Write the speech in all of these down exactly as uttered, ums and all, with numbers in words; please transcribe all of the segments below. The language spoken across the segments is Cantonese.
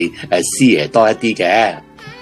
誒師爺多一啲嘅。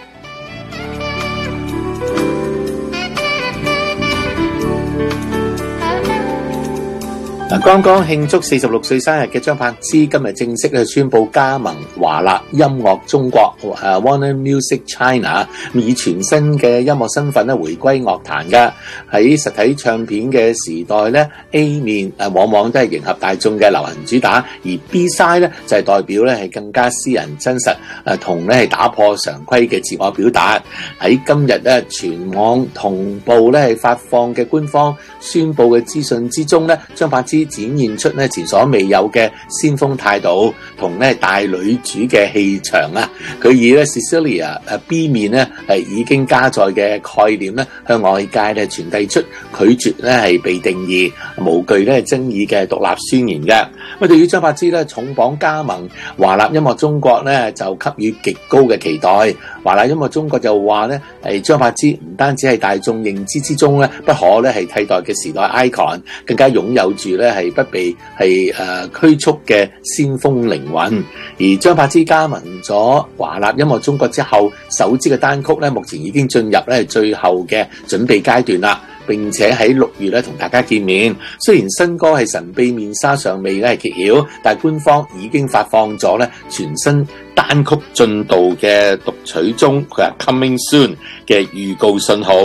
剛剛慶祝四十六歲生日嘅張柏芝今日正式咧宣布加盟華納音樂中國誒 Warner Music China， 以全新嘅音樂身份咧回歸樂壇嘅。喺實體唱片嘅時代咧 A 面誒往往都係迎合大眾嘅流行主打，而 B side 咧就係代表咧係更加私人真實誒同咧係打破常規嘅自我表達。喺今日咧全網同步咧係發放嘅官方宣布嘅資訊之中咧，張柏芝展現出咧前所未有嘅先鋒態度同咧大女主嘅氣場啊！佢以咧 Cecilia 誒 B 面咧係已經加載嘅概念咧向外界咧傳遞出拒絕咧係被定義無懼咧爭議嘅獨立宣言嘅。咁對於張柏芝咧重磅加盟華納音樂中國咧就給予極高嘅期待。華納音樂中國就話咧係張柏芝唔單止係大眾認知之中咧不可咧係替代嘅時代 icon， 更加擁有住咧係不被係誒拘束嘅先鋒靈魂。而張柏芝加盟咗華納音樂中國之後，首支嘅單曲咧目前已經進入咧最後嘅準備階段啦，並且喺六月咧同大家見面。雖然新歌係神秘面紗尚未咧揭曉，但係官方已經發放咗咧全新單曲進度嘅讀取中，佢話 Coming Soon 嘅預告信號。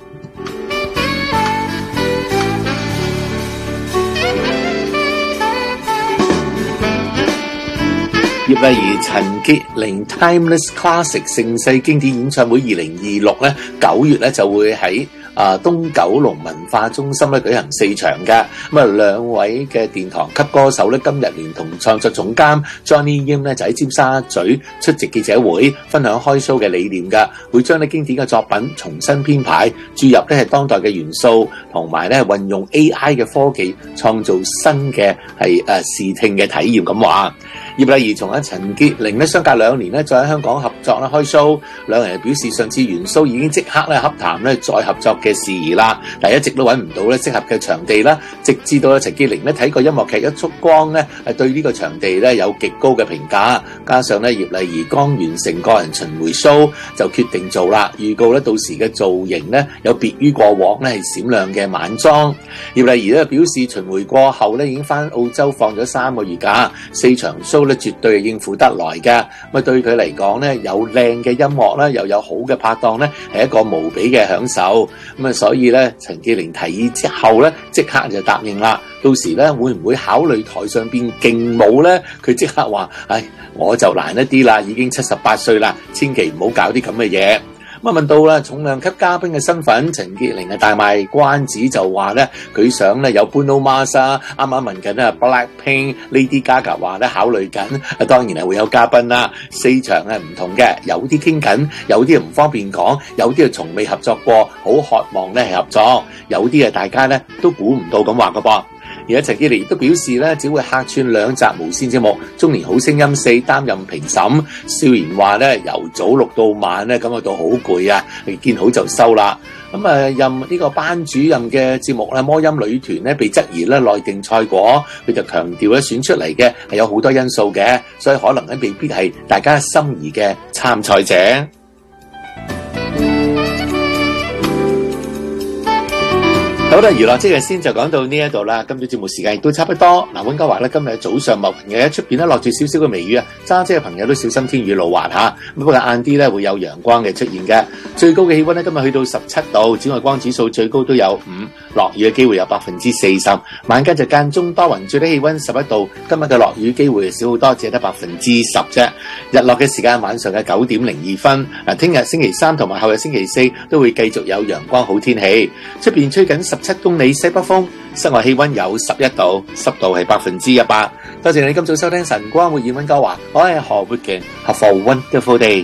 葉麗儀、陳潔靈 Timeless Classic 盛世經典演唱會二零二六咧九月咧就會喺啊東九龍文化中心咧舉行四場嘅。咁啊兩位嘅殿堂級歌手咧今日連同創作總監 Johnny Yim 咧就喺尖沙咀出席記者會，分享開 show 嘅理念㗎，會將啲經典嘅作品重新編排，注入咧係當代嘅元素，同埋咧運用 A I 嘅科技創造新嘅係誒視聽嘅體驗咁話。葉麗儀同阿陳潔靈咧相隔兩年咧再喺香港合作咧開 show， 兩人表示上次元蘇已經即刻咧洽談咧再合作嘅事宜啦，但一直都揾唔到咧適合嘅場地啦，直至到阿陳潔靈咧睇過音樂劇一束光咧，係對呢個場地咧有極高嘅評價，加上咧葉麗儀剛完成個人巡迴 show 就決定做啦，預告咧到時嘅造型咧有別於過往咧係閃亮嘅晚裝。葉麗儀咧表示巡迴過後咧已經翻澳洲放咗三個月假，四場 show咧絕對係應付得來嘅。咁啊對佢嚟講咧，有靚嘅音樂啦，又有好嘅拍檔咧，係一個無比嘅享受。咁啊，所以咧陳潔靈提議之後咧，即刻就答應啦。到時咧會唔會考慮台上邊勁舞咧？佢即刻話：唉，我就難一啲啦，已經七十八歲啦，千祈唔好搞啲咁嘅嘢。咁啊問到啦重量級嘉賓嘅身份，陳潔靈啊大賣關子就話咧佢想咧有 Bruno Mars 啊，啱啱問緊啊 Blackpink Lady Gaga 話咧考慮緊，啊當然係會有嘉賓啦。四場係唔同嘅，有啲傾緊，有啲唔方便講，有啲係從未合作過，好渴望咧係合作，有啲啊大家咧都估唔到咁話嘅噃。而家陳潔靈亦都表示咧，只會客串兩集無線節目《中年好聲音四》擔任評審。笑言話咧，由早錄到晚咧，感覺到好攰啊，見好就收啦。咁啊，任呢個班主任嘅節目咧，《魔音女團》咧被質疑咧內定賽果，佢就強調咧選出嚟嘅係有好多因素嘅，所以可能咧未必係大家心儀嘅參賽者。好啦，娛樂即日先就講到呢一度啦。今朝節目時間亦都差不多。嗱，溫哥華咧今日早上密雲嘅，出邊咧落住少少嘅微雨啊，揸車嘅朋友都小心天雨路滑吓。不過晏啲咧會有陽光嘅出現嘅。最高嘅氣溫咧今日去到十七度，紫外光指數最高都有五，落雨嘅機會有百分之四十。晚間就間中多雲，最低氣溫十一度。今日嘅落雨機會少好多，只係得百分之十啫。日落嘅時間晚上嘅九點零二分。嗱，聽日星期三同埋後日星期四都會繼續有陽光好天氣。出邊吹緊十七公里西北風，室外氣溫有十一度，濕度係百分之一百。多謝你今早收聽晨光活現溫哥華，我係何活健 ，Have a wonderful day。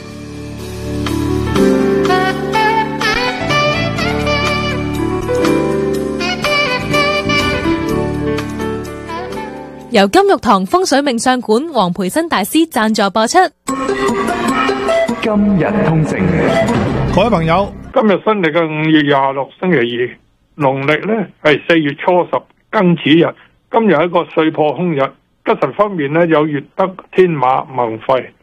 由金玉堂風水命相館黃培新大師贊助播出。 今日通勝， 各位朋友，今日新曆嘅五月廿六星期二。農曆咧係四月初十庚子日，今日係一個歲破空日。吉時方面咧有月德、天馬、孟費。